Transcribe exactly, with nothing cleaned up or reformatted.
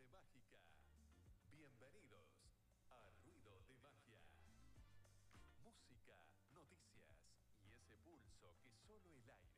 mágica. Bienvenidos a Ruido de Magia. Música, noticias y ese pulso que solo el aire